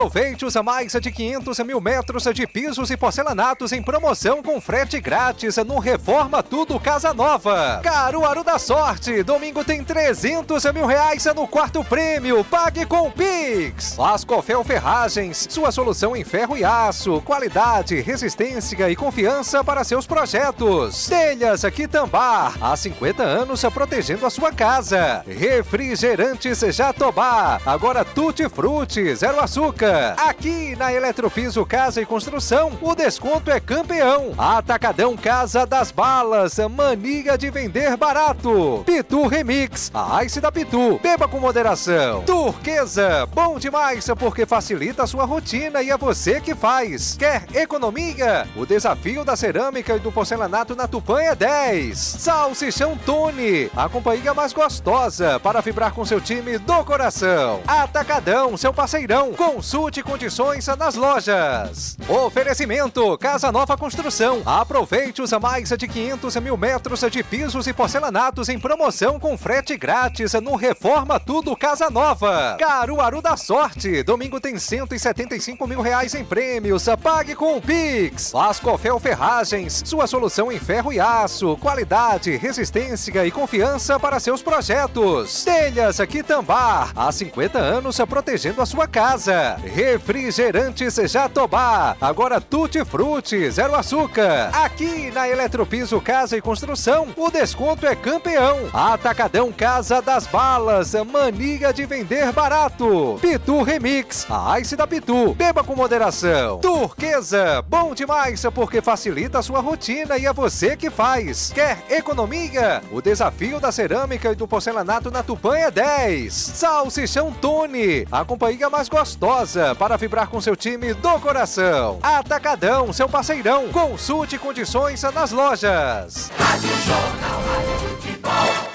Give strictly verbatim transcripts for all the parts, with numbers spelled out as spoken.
Aproveite os mais de quinhentos mil metros de pisos e porcelanatos em promoção com frete grátis no Reforma Tudo Casa Nova. Caruaru da Sorte, domingo tem trezentos mil reais no quarto prêmio. Pague com o Pix. Lascofel Ferragens, sua solução em ferro e aço, qualidade, resistência e confiança para seus projetos. Telhas Quitambar, há cinquenta anos protegendo a sua casa. Refrigerantes Jatobá, agora Tutti Frutti, zero açúcar. Aqui na Eletropiso Casa e Construção, o desconto é campeão. Atacadão Casa das Balas, mania de vender barato. Pitu Remix, a Ice da Pitu, beba com moderação. Turquesa, bom demais porque facilita a sua rotina e é você que faz. Quer economia? O desafio da cerâmica e do porcelanato na Tupã é dez. Salsichão Tony, a companhia mais gostosa para vibrar com seu time do coração. Atacadão, seu parceirão. Consulte condições nas lojas. Oferecimento Casa Nova Construção. Aproveite os mais de quinhentos mil metros de pisos e porcelanatos em promoção com frete grátis no Reforma Tudo Casa Nova. Caruaru da Sorte, domingo tem cento e setenta e cinco mil reais em prêmios. Pague com o Pix. Lascofel Ferragens, sua solução em ferro e aço, qualidade, resistência e confiança para seus projetos. Telhas Quitambar, há cinquenta anos protegendo a sua casa. Refrigerantes Jatobá, agora Tutti Frutti, zero açúcar. Aqui na Eletropiso Casa e Construção, o desconto é campeão. Atacadão Casa das Balas, mania de vender barato. Pitu Remix, a Ice da Pitu, beba com moderação. Turquesa, bom demais porque facilita a sua rotina e é você que faz. Quer economia? O desafio da cerâmica e do porcelanato na Tupã é dez. Salsichão Tony, a companhia mais gostosa para vibrar com seu time do coração. Atacadão, seu parceirão. Consulte condições nas lojas. Rádio Jornal, Rádio Futebol.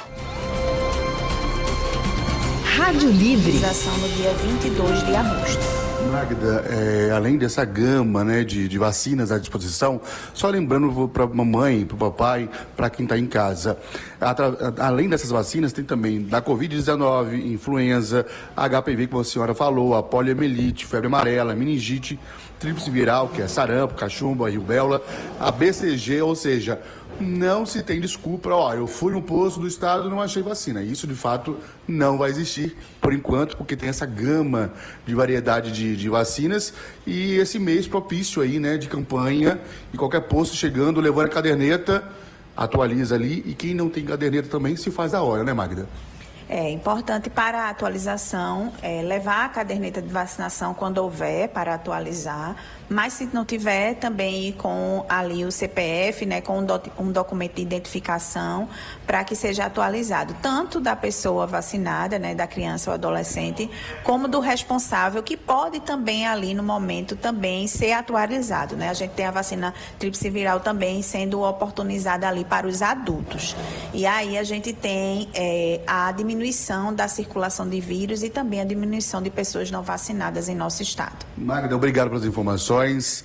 Rádio Livre. No dia vinte e dois de agosto. Magda, é, além dessa gama, né, de, de vacinas à disposição, só lembrando para a mamãe, para o papai, para quem está em casa, atra, além dessas vacinas, tem também da covid dezenove, influenza, H P V, como a senhora falou, a poliomielite, febre amarela, meningite, tríplice viral, que é sarampo, cachumba, rubéola, a B C G, ou seja, não se tem desculpa, ó, eu fui no posto do estado e não achei vacina. Isso, de fato, não vai existir, por enquanto, porque tem essa gama de variedade de, de vacinas e esse mês propício aí, né, de campanha, e qualquer posto chegando, levando a caderneta, atualiza ali, e quem não tem caderneta também se faz a hora, né, Magda? É importante para a atualização é, levar a caderneta de vacinação quando houver para atualizar, mas se não tiver, também ir com ali o C P F, né, com um, do, um documento de identificação para que seja atualizado, tanto da pessoa vacinada, né, da criança ou adolescente, como do responsável, que pode também ali no momento também ser atualizado, né? A gente tem a vacina tríplice viral também sendo oportunizada ali para os adultos. E aí a gente tem é, a diminuição da circulação de vírus e também a diminuição de pessoas não vacinadas em nosso estado. Magda, obrigado pelas informações.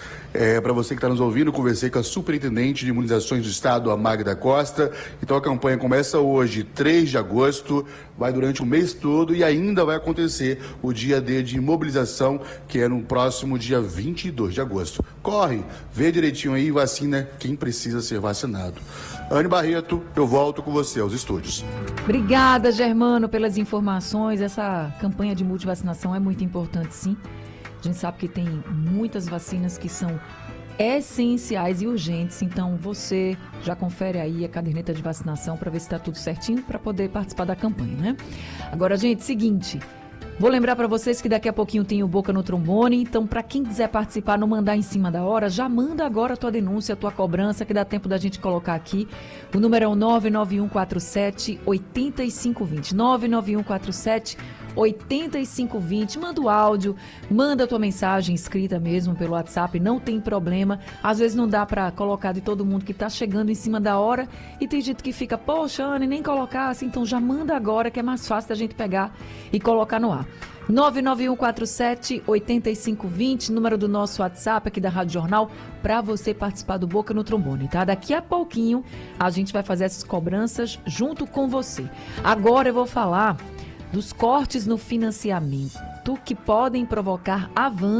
É, para você que está nos ouvindo, conversei com a Superintendente de Imunizações do Estado, a Magda Costa. Então a campanha começa hoje, três de agosto, vai durante o mês todo e ainda vai acontecer o dia D de mobilização, que é no próximo dia vinte e dois de agosto. Corre, vê direitinho aí e vacina quem precisa ser vacinado. Anne Barreto, eu volto com você aos estúdios. Obrigada, Germano, pelas informações. Essa campanha de multivacinação é muito importante, sim. A gente sabe que tem muitas vacinas que são essenciais e urgentes, então você já confere aí a caderneta de vacinação para ver se está tudo certinho para poder participar da campanha, né? Agora, gente, seguinte, vou lembrar para vocês que daqui a pouquinho tem o Boca no Trombone, então para quem quiser participar, não mandar em cima da hora, já manda agora a tua denúncia, a tua cobrança, que dá tempo da gente colocar aqui. O número é o nove nove um quatro sete, oito cinco dois zero, nove nove um quatro sete, oito cinco dois zero, manda o áudio, manda a tua mensagem escrita mesmo pelo WhatsApp, não tem problema. Às vezes não dá para colocar de todo mundo que tá chegando em cima da hora e tem gente que fica, poxa, Anne, nem colocasse, então já manda agora que é mais fácil da gente pegar e colocar no ar. nove nove um quatro sete, oito cinco dois zero, número do nosso WhatsApp aqui da Rádio Jornal, para você participar do Boca no Trombone, tá? Daqui a pouquinho a gente vai fazer essas cobranças junto com você. Agora eu vou falar dos cortes no financiamento. que podem provocar avanços